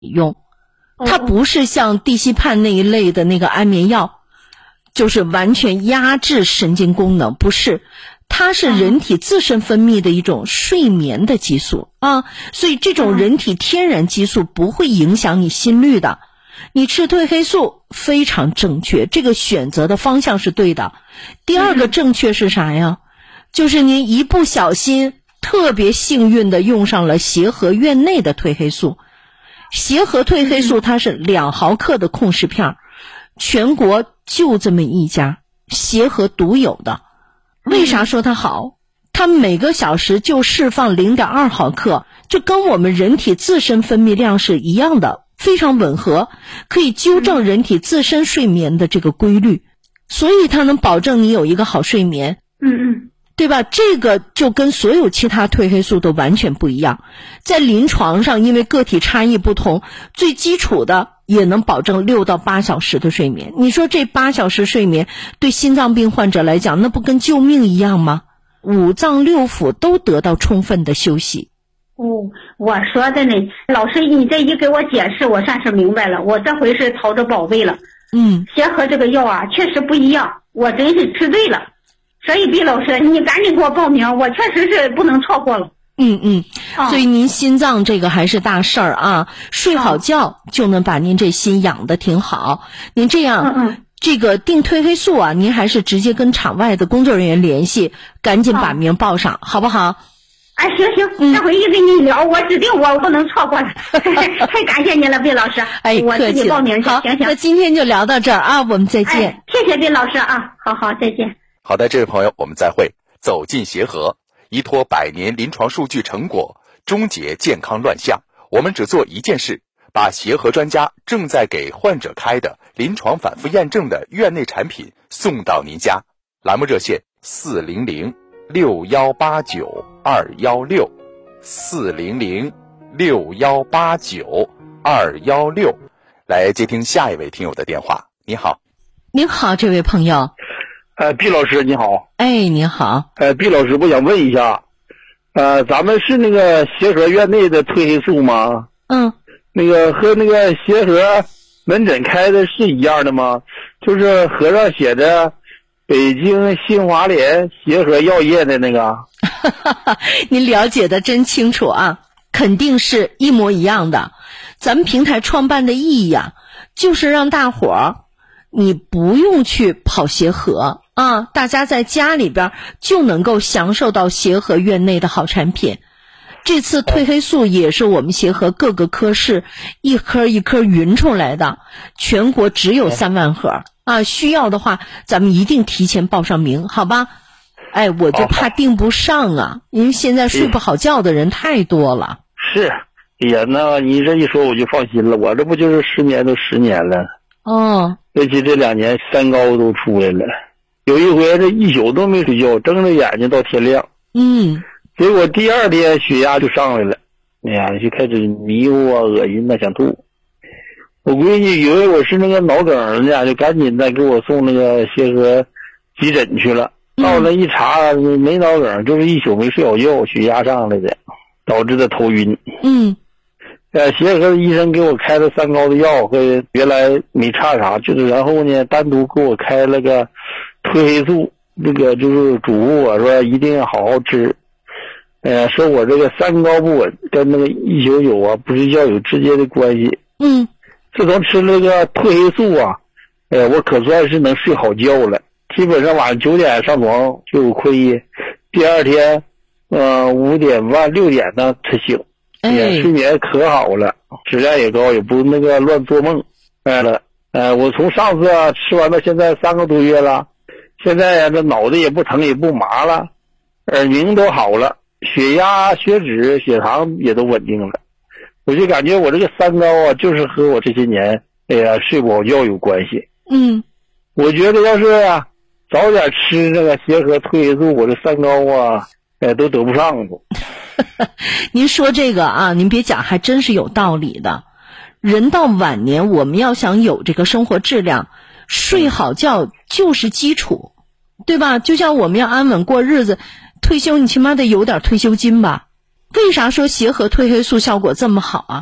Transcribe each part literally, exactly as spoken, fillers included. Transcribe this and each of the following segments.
用，它不是像地西泮那一类的那个安眠药，就是完全压制神经功能，不是，它是人体自身分泌的一种睡眠的激素啊，所以这种人体天然激素不会影响你心率的。你吃褪黑素非常正确，这个选择的方向是对的。第二个正确是啥呀？就是您一不小心特别幸运的用上了协和院内的褪黑素。协和褪黑素它是两毫克的控时片，全国就这么一家，协和独有的。为啥说它好？它每个小时就释放 零点二毫克，就跟我们人体自身分泌量是一样的，非常吻合，可以纠正人体自身睡眠的这个规律，所以它能保证你有一个好睡眠。 嗯嗯， 对吧？这个就跟所有其他褪黑素都完全不一样。在临床上，因为个体差异不同，最基础的也能保证六到八小时的睡眠。你说这八小时睡眠对心脏病患者来讲，那不跟救命一样吗？五脏六腑都得到充分的休息。 哦，我说的呢，老师，你这一给我解释，我算是明白了。我这回是掏着宝贝了。 嗯， 协和这个药啊，确实不一样，我真是吃对了。所以毕老师，你赶紧给我报名，我确实是不能错过了。 嗯嗯，所以您心脏这个还是大事儿啊，睡好觉就能把您这心养得挺好。您这样， 嗯嗯， 这个定褪黑素啊，您还是直接跟场外的工作人员联系，赶紧把名报上，好不好？ 哎，行行， 嗯、 这回一跟你聊，我指定我不能错过了。太感谢您了，毕老师。 哎， 我自己报名去。 好， 行行， 那今天就聊到这儿啊，我们再见。 哎、谢谢毕老师啊，好好，再见。 好的，这位朋友，我们再会。走进协和，依托百年临床数据成果，终结健康乱象。我们只做一件事，把协和专家正在给患者开的临床反复验证的院内产品送到您家。栏目热线四零零六幺八九二幺六，四零零六幺八九二幺六。来接听下一位听友的电话。你好。 您好，这位朋友。 呃，毕老师你好。 哎，你好。 呃，毕老师，我想问一下，呃，咱们是那个协和院内的褪黑素吗？ 嗯。 那个和那个协和门诊开的是一样的吗？就是盒上写着北京新华联协和药业的那个。 您了解的真清楚啊，肯定是一模一样的。咱们平台创办的意义啊，就是让大伙儿你不用去跑协和啊，大家在家里边就能够享受到协和院内的好产品。这次褪黑素也是我们协和各个科室一颗一颗匀出来的，全国只有三万盒啊，需要的话咱们一定提前报上名，好吧？哎，我就怕订不上啊，因为现在睡不好觉的人太多了。 是，哎呀，那你这一说我就放心了，我这不就是失眠都十年了。 哦， 尤其这两年三高都出来了，有一回这一宿都没睡觉，睁着眼睛到天亮。 嗯， 结果第二天血压就上来了，哎呀，就开始迷糊啊、恶心啊、想吐。我闺女以为我是那个脑梗呢，就赶紧再给我送那个协和急诊去了。到了一查，没脑梗，就是一宿没睡好觉，血压上来的，导致的头晕。 嗯。 呃，协和的医生给我开了三高的药，和原来没差啥，就是然后呢，单独给我开了个褪黑素，这个就是嘱咐我说一定要好好吃。呃，说我这个三高不稳跟那个一宿宿啊不睡觉有直接的关系。 嗯， 自从吃了个褪黑素啊，呃，我可算是能睡好觉了，基本上晚上九点上床就有困意，第二天，呃，五点半六点呢才醒。 哎， 睡眠可好了，质量也高，也不那个乱做梦。哎了，呃，我从上次啊吃完到现在三个多月了，现在呀、啊、这脑袋也不疼也不麻了，耳鸣都好了，血压、血脂、血糖也都稳定了。我就感觉我这个三高啊，就是和我这些年哎呀睡不好觉有关系。 嗯， 我觉得要是啊早点吃那个协和褪黑素，我这三高啊，哎都得不上了。 您说这个啊，您别讲，还真是有道理的。人到晚年，我们要想有这个生活质量，睡好觉就是基础，对吧？就像我们要安稳过日子，退休你起码得有点退休金吧？为啥说协和褪黑素效果这么好啊？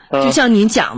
就像您讲